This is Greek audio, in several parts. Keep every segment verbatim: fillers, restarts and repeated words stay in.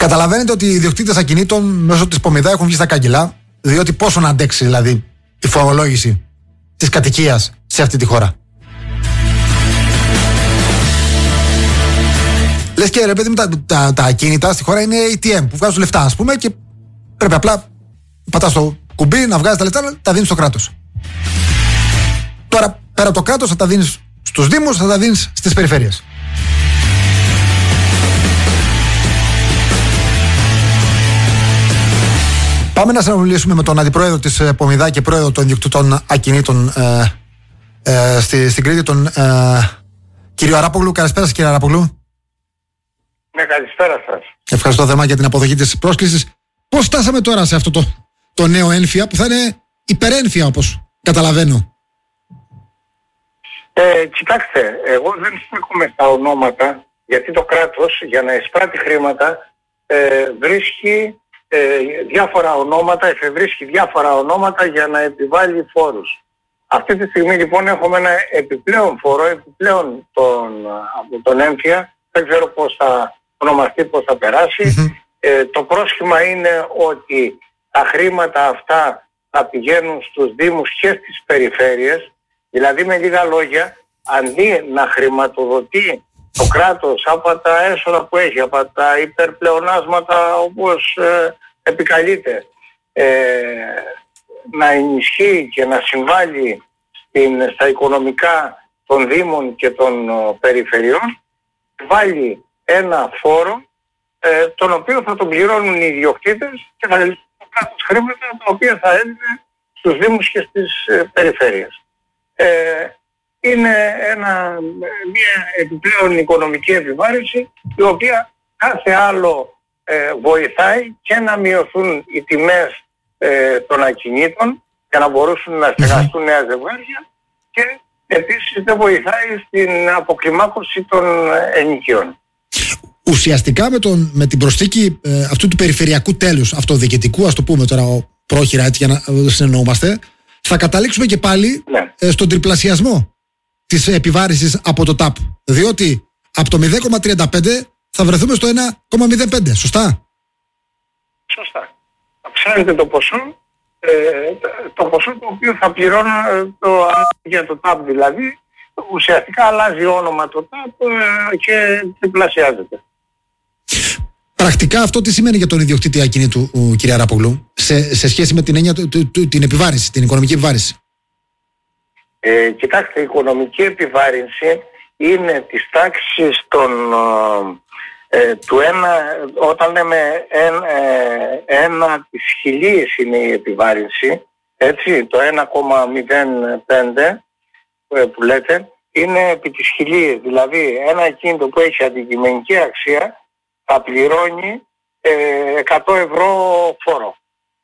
Καταλαβαίνετε ότι οι ιδιοκτήτες ακινήτων μέσω της Πομιδά έχουν βγει στα κάγκελα, διότι πόσο να αντέξει δηλαδή η φορολόγηση της κατοικίας σε αυτή τη χώρα. Λες και ρε παιδί μου, τα, τα, τα ακίνητα στη χώρα είναι έι τι εμ που βγάζουν λεφτά, ας πούμε, και πρέπει απλά πατάς το κουμπί να βγάζεις τα λεφτά, τα δίνεις στο κράτος. Τώρα πέρα από το κράτος θα τα δίνεις στους δήμους, θα τα δίνεις στις περιφέρειες. Πάμε να συνομιλήσουμε με τον αντιπρόεδρο της Πομιδά και πρόεδρο των ιδιοκτητών ακινήτων ε, ε, στη, στην Κρήτη, τον ε, κύριο Αράπογλου. Καλησπέρα σας, κύριε Αράπογλου. Ναι, καλησπέρα σας. Ευχαριστώ θερμά για την αποδοχή της πρόσκλησης. Πώς φτάσαμε τώρα σε αυτό το, το νέο ένφια που θα είναι υπερένφια, όπως καταλαβαίνω? Ε, κοιτάξτε, εγώ δεν στέκομαι στα ονόματα, γιατί το κράτος για να εισπράττει χρήματα ε, βρίσκει ε, διάφορα ονόματα, εφευρίσκει διάφορα ονόματα για να επιβάλλει φόρους. Αυτή τη στιγμή λοιπόν έχουμε ένα επιπλέον φόρο, επιπλέον τον, από τον έμφυα, δεν ξέρω πώς θα ονομαστεί, πώς θα περάσει. Mm-hmm. Ε, το πρόσχημα είναι ότι τα χρήματα αυτά θα πηγαίνουν στους δήμους και στις περιφέρειες, δηλαδή με λίγα λόγια, αντί να χρηματοδοτεί το κράτος από τα έσοδα που έχει, από τα υπερπλεονάσματα όπως ε, επικαλείται, ε, να ενισχύει και να συμβάλλει στην, στα οικονομικά των δήμων και των ο, περιφερειών, βάλει ένα φόρο ε, τον οποίο θα τον πληρώνουν οι ιδιοκτήτες και θα λειτουργούν το κράτος χρήματα τα οποία θα έδινε στους δήμους και στις ε, περιφέρειες. Ε, είναι ένα, μια επιπλέον οικονομική επιβάρυνση η οποία κάθε άλλο ε, βοηθάει και να μειωθούν οι τιμές ε, των ακινήτων για να μπορούσαν να στεγαστούν νέα ζευγάρια και επίσης δεν βοηθάει στην αποκλιμάκωση των ενοικίων. Ουσιαστικά με, τον, με την προσθήκη ε, αυτού του περιφερειακού τέλους αυτοδιοικητικού, ας το πούμε τώρα πρόχειρα έτσι για να συνεννοούμαστε, θα καταλήξουμε και πάλι ναι. ε, στον τριπλασιασμό της επιβάρησης από το ΤΑΠ. Διότι από το μηδέν κόμμα τριάντα πέντε θα βρεθούμε στο ένα κόμμα μηδέν πέντε. Σωστά? Σωστά. Αυξάνεται το ποσό, ε, το ποσό το οποίο θα πληρώνω το, για το ΤΑΠ δηλαδή. Ουσιαστικά αλλάζει όνομα το ΤΑΠ ε, και τριπλασιάζεται. Πρακτικά αυτό τι σημαίνει για τον ιδιοκτήτη ακινήτου, κύριε Αράπογλου, σε, σε σχέση με την έννοια του, του, του, την επιβάρηση, την οικονομική επιβάρηση? Ε, κοιτάξτε, η οικονομική επιβάρυνση είναι της τάξης των, ε, του ένα, όταν λέμε ένα, ε, ένα της χιλίες είναι η επιβάρυνση, έτσι, το ένα κόμμα μηδέν πέντε ε, που λέτε, είναι επί της χιλίες, δηλαδή ένα ακίνητο που έχει αντικειμενική αξία θα πληρώνει ε, εκατό ευρώ φόρο.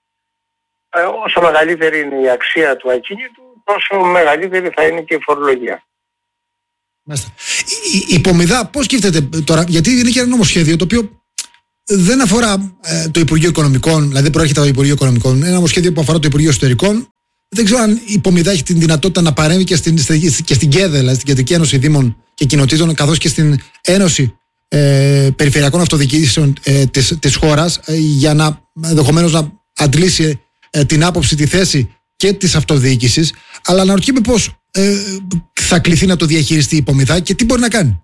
Ε, όσο μεγαλύτερη είναι η αξία του ακίνητου, τόσο μεγαλύτερη θα είναι και η φορολογία. Μάλιστα. Η, η Πομιδά πώς σκέφτεται τώρα, γιατί είναι και ένα νομοσχέδιο το οποίο δεν αφορά ε, το Υπουργείο Οικονομικών, δηλαδή προέρχεται από το Υπουργείο Οικονομικών, είναι ένα νομοσχέδιο που αφορά το Υπουργείο Εσωτερικών. Δεν ξέρω αν η Πομιδά έχει την δυνατότητα να παρέμβει και στην, και στην ΚΕΔΕ, δηλαδή στην Κεντρική Ένωση Δήμων και Κοινοτήτων, καθώς και στην Ένωση ε, Περιφερειακών Αυτοδιοικήσεων ε, της, της χώρας, ε, για να ενδεχομένως να αντλήσει ε, την άποψη, τη θέση και της αυτοδιοίκησης, αλλά αναρωτιέμαι πώς ε, θα κληθεί να το διαχειριστεί η Πομιδά και τι μπορεί να κάνει.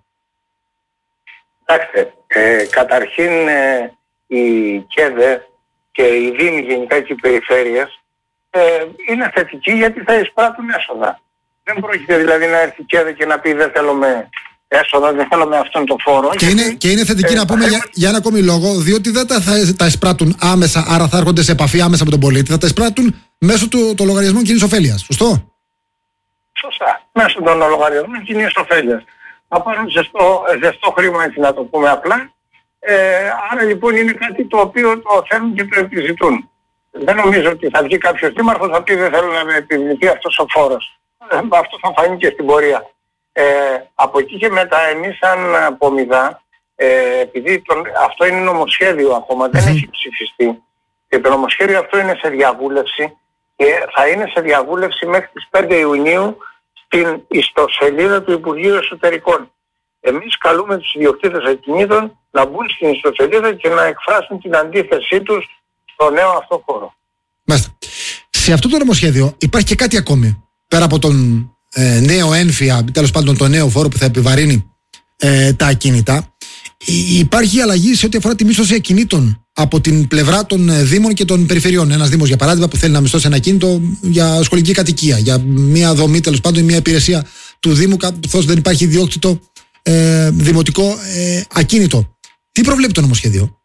Κοιτάξτε, ε, καταρχήν ε, η ΚΕΔΕ και οι Δήμοι γενικά και οι περιφέρειες ε, είναι θετικοί γιατί θα εισπράττουν έσοδα. Δεν πρόκειται δηλαδή να έρθει η ΚΕΔΕ και να πει δεν θέλουμε έσοδα, δεν θέλουμε αυτόν τον φόρο. Και, γιατί, είναι, και είναι θετική ε, να πούμε για, για ένα ακόμη λόγο, διότι δεν τα, θα, τα εισπράττουν άμεσα, άρα θα έρχονται σε επαφή άμεσα με τον πολίτη, θα τα εισπράττουν μέσω του, των λογαριασμών κοινής ωφέλειας. Σωστό? Σωστά. Μέσω των λογαριασμών κοινής ωφέλειας. Θα πάρουν ζεστό, ζεστό χρήμα, έτσι να το πούμε απλά. Ε, άρα λοιπόν είναι κάτι το οποίο το θέλουν και το επιζητούν. Δεν νομίζω ότι θα βγει κάποιος δήμαρχος να πει δεν θέλω να με επιβληθεί αυτός ο φόρος. Ε, αυτό θα φανεί και στην πορεία. Ε, από εκεί και μετά εμείς σαν Πομιδά, ε, επειδή τον, αυτό είναι νομοσχέδιο ακόμα, δεν έχει ψηφιστεί και το νομοσχέδιο αυτό είναι σε διαβούλευση και θα είναι σε διαβούλευση μέχρι τις πέντε Ιουνίου στην ιστοσελίδα του Υπουργείου Εσωτερικών. εμείς καλούμε τους ιδιοκτήτες ακινήτων να μπουν στην ιστοσελίδα και να εκφράσουν την αντίθεσή τους στο νέο αυτό χώρο. Μάλιστα. Σε αυτό το νομοσχέδιο υπάρχει και κάτι ακόμη. Πέρα από τον ε, νέο έμφυα, τέλος πάντων τον νέο φόρο που θα επιβαρύνει ε, τα ακίνητα, υπάρχει αλλαγή σε ό,τι αφορά τη μίσθωση ακινήτων από την πλευρά των Δήμων και των περιφερειών. Ένας Δήμος, για παράδειγμα, που θέλει να μισθώσει ένα ακίνητο για σχολική κατοικία, για μια δομή, τέλος πάντων, μια υπηρεσία του Δήμου, καθώς δεν υπάρχει ιδιόκτητο ε, δημοτικό ε, ακίνητο. Τι προβλέπει το νομοσχέδιο?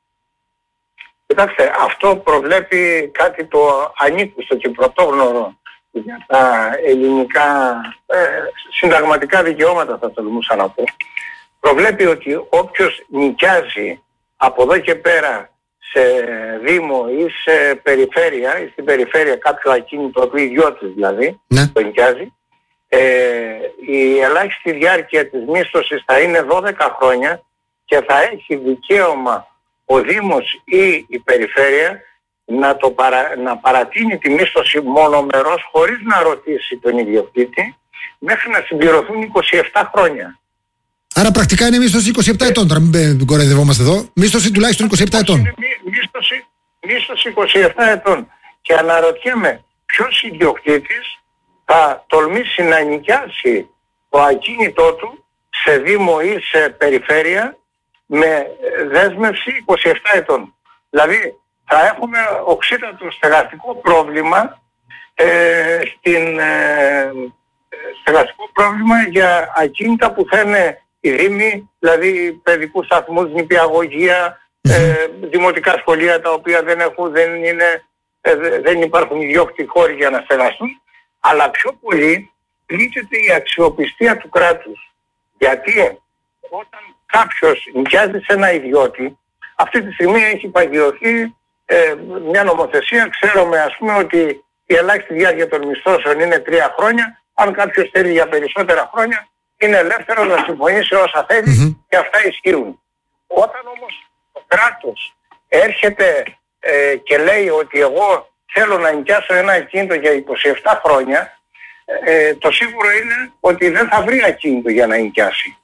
Κοιτάξτε, αυτό προβλέπει κάτι το ανήκουστο και πρωτόγνωρο για τα ελληνικά ε, συνταγματικά δικαιώματα, θα τολμούσα να πω. Προβλέπει ότι όποιος νοικιάζει από εδώ και πέρα σε Δήμο ή σε περιφέρεια, ή στην περιφέρεια κάποιο ακίνητο του ιδιώτης δηλαδή, ναι. το νοικιάζει, ε, η ελάχιστη διάρκεια της μίσθωσης θα είναι δώδεκα χρόνια και θα έχει δικαίωμα ο Δήμος ή η περιφέρεια να, το παρα, να παρατείνει τη μίσθωση μονομερός χωρίς να ρωτήσει τον ιδιοκτήτη μέχρι να συμπληρωθούν είκοσι επτά χρόνια. Άρα πρακτικά είναι μίσθωση είκοσι επτά ετών, τώρα μην κοροϊδευόμαστε εδώ. Μίσθωση τουλάχιστον είκοσι επτά ετών. Είναι μίσθωση, μίσθωση είκοσι επτά ετών. Και αναρωτιέμαι ποιος ιδιοκτήτης θα τολμήσει να νοικιάσει το ακίνητό του σε Δήμο ή σε περιφέρεια με δέσμευση είκοσι επτά ετών. Δηλαδή θα έχουμε οξύτατο στεγαστικό πρόβλημα ε, στην, ε, στεγαστικό πρόβλημα για ακίνητα που θα είναι οι Δήμοι, δηλαδή παιδικούς σταθμούς, νηπιαγωγεία, ε, δημοτικά σχολεία τα οποία δεν, έχουν, δεν, είναι, ε, δεν υπάρχουν ιδιόκτητοι χώροι για να στεγαστούν, αλλά πιο πολύ πλήττεται η αξιοπιστία του κράτους. Γιατί όταν κάποιος νοικιάζει σε ένα ιδιώτη, αυτή τη στιγμή έχει παγιωθεί ε, μια νομοθεσία. Ξέρουμε ας πούμε ότι η ελάχιστη διάρκεια των μισθώσεων είναι τρία χρόνια. Αν κάποιος θέλει για περισσότερα χρόνια, είναι ελεύθερο να συμφωνήσει όσα θέλει mm-hmm. και αυτά ισχύουν. Όταν όμως το κράτος έρχεται ε, και λέει ότι εγώ θέλω να νοικιάσω ένα ακίνητο για είκοσι επτά χρόνια, ε, το σίγουρο είναι ότι δεν θα βρει ακίνητο για να νοικιάσει.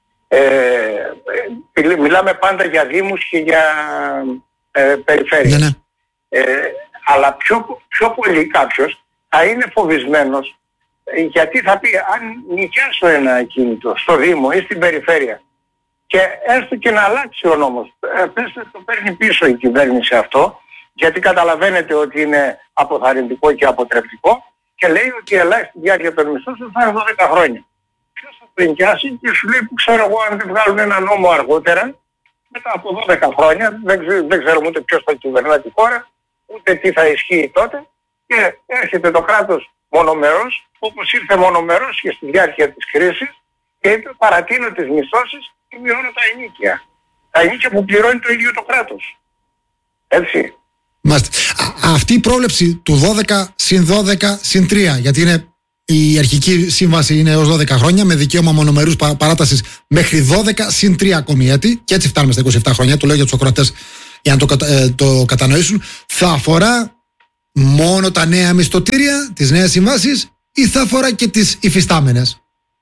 Ε, μιλάμε πάντα για Δήμους και για ε, περιφέρειες. Ναι, ναι. Ε, αλλά πιο, πιο πολύ κάποιος θα είναι φοβισμένος, γιατί θα πει αν νοικιάσω ένα ακίνητο στο Δήμο ή στην περιφέρεια και έστω και να αλλάξει ο νόμος, ε, πέστε το παίρνει πίσω η κυβέρνηση αυτό, γιατί καταλαβαίνετε ότι είναι αποθαρρυντικό και αποτρεπτικό και λέει ότι η ελάχιστη διάρκεια των μισθώσεων θα είναι δώδεκα χρόνια. Ποιος θα το νοικιάσει και σου λέει που ξέρω εγώ αν δεν βγάλουν ένα νόμο αργότερα, μετά από δώδεκα χρόνια, δεν, ξέ, δεν ξέρουμε ούτε ποιος θα κυβερνά τη χώρα, ούτε τι θα ισχύει τότε και έρχεται το κράτος μονομερός, όπως ήρθε μονομερός και στη διάρκεια της κρίσης και είπε παρατείνω τις μισθώσεις και μειώνω τα ενίκια. Τα ενίκια που πληρώνει το ίδιο το κράτος. Έτσι. Μάλιστα. Αυτή η πρόβλεψη του δώδεκα συν δώδεκα συν τρία, γιατί είναι η αρχική σύμβαση είναι έως δώδεκα χρόνια με δικαίωμα μονομερούς παράτασης μέχρι δώδεκα συν τρία ακόμη έτη και έτσι φτάνουμε στα είκοσι επτά χρόνια, το λέω για τους ακροατές για να το, ε, το κατανοήσουν. Θα αφορά μόνο τα νέα μισθωτήρια, τις νέες συμβάσεις ή θα αφορά και τις υφιστάμενες?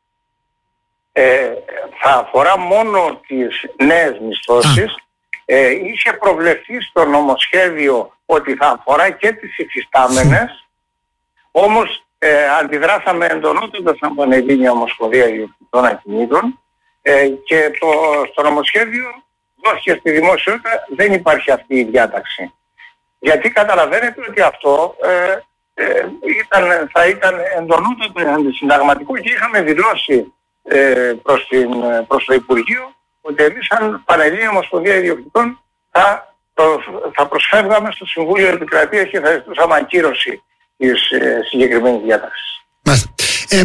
Ε, θα αφορά μόνο τις νέες μισθώσεις. Ε, είχε προβλεφθεί στο νομοσχέδιο ότι θα αφορά και τις υφιστάμενες, όμως ε, αντιδράσαμε εντονότατα σαν Πανελλήνια Ομοσπονδία Ιδιοκτητών Ακινήτων ε, και το, στο νομοσχέδιο δόθηκε στη δημοσιότητα, δεν υπάρχει αυτή η διάταξη. Γιατί καταλαβαίνετε ότι αυτό ε, ε, ήταν, θα ήταν εντονότατα αντισυνταγματικό και είχαμε δηλώσει ε, προς, την, προς το Υπουργείο ότι εμείς σαν Πανελλήνια Ομοσπονδία Ιδιοκτητών θα, το, θα προσφεύγαμε στο Συμβούλιο Επικρατείας και θα ζητούσαμε ακύρωση της ε, συγκεκριμένης διάταξης. Ε,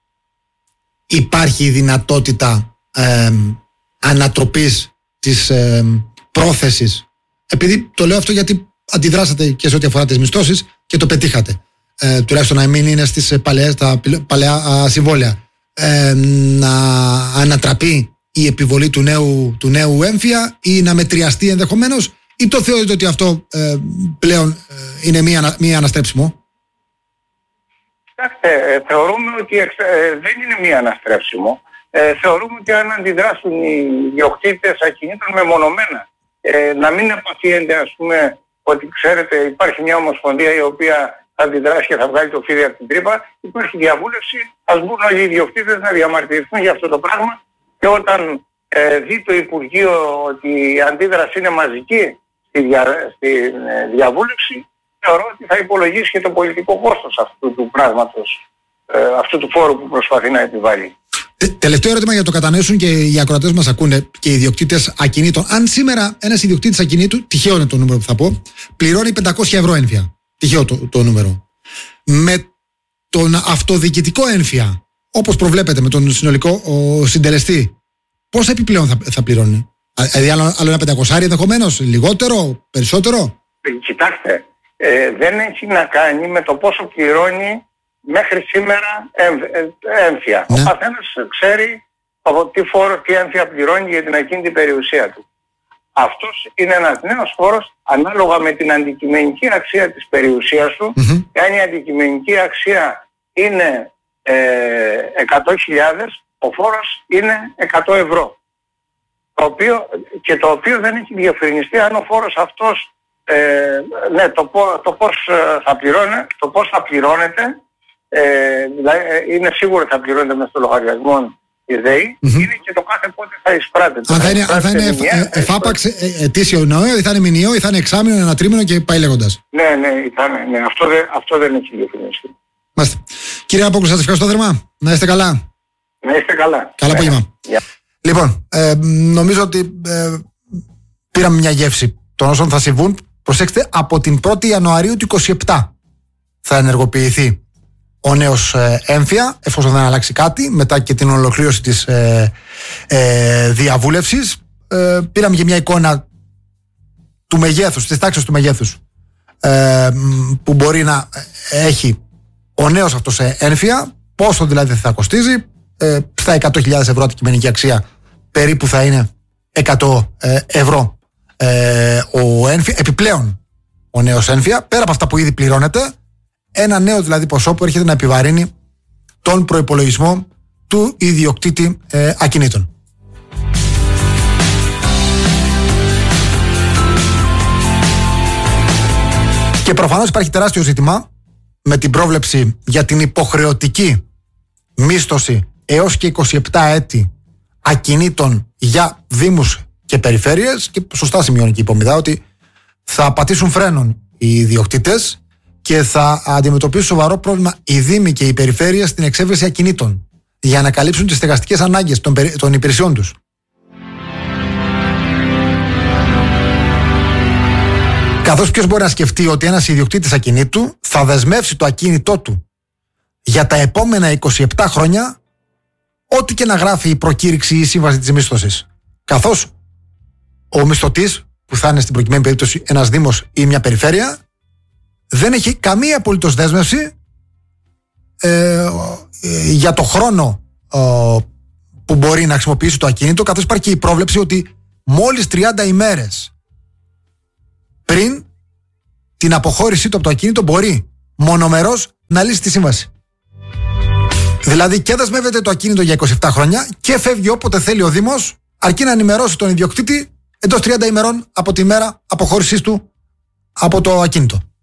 υπάρχει δυνατότητα ε, ανατροπής της ε, πρόθεσης? Επειδή το λέω αυτό γιατί αντιδράσατε και σε ό,τι αφορά τις μισθώσεις και το πετύχατε. Ε, τουλάχιστον να μην είναι στις παλαιές, τα παλαιά α, συμβόλαια. Ε, να ανατραπεί η επιβολή του νέου, του νέου έμφυα ή να μετριαστεί ενδεχομένως, ή το θεωρείτε ότι αυτό ε, πλέον ε, είναι μη, ανα, μη αναστρέψιμο? Κοιτάξτε, θεωρούμε ότι ε, δεν είναι μη αναστρέψιμο. ε, θεωρούμε ότι αν αντιδράσουν οι ιδιοκτήτες ακινήτων μεμονωμένα, ε, να μην επαφίενται, ας πούμε, ότι ξέρετε υπάρχει μια ομοσπονδία η οποία θα αντιδράσει και θα βγάλει το φίδι από την τρύπα, υπάρχει διαβούλευση, ας μπουν όλοι οι ιδιοκτήτες να διαμαρτυρηθούν για αυτό το πράγμα και όταν ε, δει το Υπουργείο ότι η αντίδραση είναι μαζική στη, δια, στη ε, διαβούλευση, θεωρώ ότι θα υπολογίσει και το πολιτικό κόστος αυτού του πράγματος, ε, αυτού του φόρου που προσπαθεί να επιβάλλει. Τε, τελευταίο ερώτημα για να το κατανοήσουν και οι ακροατές μας ακούνε και οι ιδιοκτήτες ακινήτων. Αν σήμερα ένας ιδιοκτήτης ακινήτου, τυχαίο είναι το νούμερο που θα πω, πληρώνει πεντακόσια ευρώ ένφια. Τυχαίο το, το νούμερο. Με τον αυτοδιοικητικό ένφια, όπως προβλέπετε, με τον συνολικό ο συντελεστή, πόσα επιπλέον θα, θα πληρώνει? Δηλαδή, άλλο, άλλο ένα πεντακόσια ενδεχομένως, λιγότερο, περισσότερο? Κοιτάξτε, ε, δεν έχει να κάνει με το πόσο πληρώνει μέχρι σήμερα έμφυα. Ναι. Ο καθένας ξέρει από τι φόρο, τι έμφυα πληρώνει για την ακίνητη περιουσία του. Αυτός είναι ένας νέος φόρος ανάλογα με την αντικειμενική αξία της περιουσίας του. Mm-hmm. Εάν η αντικειμενική αξία είναι ε, εκατό χιλιάδες, ο φόρος είναι εκατό ευρώ. Το οποίο, και το οποίο δεν έχει διευκρινιστεί αν ο φόρος αυτός, ε, ναι, το, το πώς θα πληρώνε, το πώς θα πληρώνεται, ε, δηλαδή είναι σίγουρο ότι θα πληρώνεται μες στο λογαριασμό η ΔΕΗ, mm-hmm. είναι και το κάθε πότε θα εισπράττεται. Αν θα είναι, θα είναι εφάπαξ ετήσιο νέο, ή θα είναι μηνιαίο, ή θα είναι εξάμηνο, ένα τρίμηνο και πάει λέγοντας. Ναι, ναι, ήταν, ναι. Αυτό, δε, αυτό δεν έχει διευκρινιστεί. Μάλιστα. Κύριε Απόκρου, σας ευχαριστώ θερμά. Να είστε καλά. Να είστε καλά. Καλά απόγευμα. Yeah. Λοιπόν, ε, νομίζω ότι ε, πήραμε μια γεύση των όσων θα συμβούν. Προσέξτε, από την πρώτη Ιανουαρίου του είκοσι επτά θα ενεργοποιηθεί ο νέος ε, έμφυα, εφόσον δεν αλλάξει κάτι, μετά και την ολοκλήρωση της ε, ε, διαβούλευσης. Ε, πήραμε και μια εικόνα του μεγέθους, της τάξης του μεγέθους ε, που μπορεί να έχει ο νέος αυτός ε, έμφυα, πόσο δηλαδή θα κοστίζει. Ε, στα εκατό χιλιάδες ευρώ αντικειμενική αξία περίπου θα είναι εκατό ε, ευρώ ε, ο έμφυα, επιπλέον ο νέος έμφυα, πέρα από αυτά που ήδη πληρώνεται, ένα νέο δηλαδή ποσό που έρχεται να επιβαρύνει τον προϋπολογισμό του ιδιοκτήτη ε, ακινήτων. Και προφανώς υπάρχει τεράστιο ζήτημα με την πρόβλεψη για την υποχρεωτική μίσθωση έως και είκοσι επτά έτη ακινήτων για δήμους και περιφέρειες, και σωστά σημειώνει και η Υπομηδά ότι θα πατήσουν φρένον οι ιδιοκτήτες και θα αντιμετωπίσουν σοβαρό πρόβλημα οι δήμοι και οι περιφέρειες στην εξέβρεση ακινήτων για να καλύψουν τις στεγαστικές ανάγκες των, περι... των υπηρεσιών τους. Καθώς ποιος μπορεί να σκεφτεί ότι ένας ιδιοκτήτης ακινήτου θα δεσμεύσει το ακίνητό του για τα επόμενα είκοσι επτά χρόνια, ό,τι και να γράφει η προκήρυξη ή η σύμβαση της μίσθωσης. Καθώς ο μισθωτής, που θα είναι στην προκειμένη περίπτωση ένας δήμος ή μια περιφέρεια, δεν έχει καμία απολύτως δέσμευση ε, για το χρόνο ε, που μπορεί να χρησιμοποιήσει το ακίνητο, καθώς υπάρχει και η πρόβλεψη ότι μόλις τριάντα ημέρες πριν την αποχώρησή του από το ακίνητο μπορεί μονομερός να λύσει τη σύμβαση. Δηλαδή και δεσμεύεται το ακίνητο για είκοσι επτά χρόνια και φεύγει όποτε θέλει ο Δήμος, αρκεί να ενημερώσει τον ιδιοκτήτη εντός τριάντα ημερών από τη μέρα αποχώρησής του από το ακίνητο.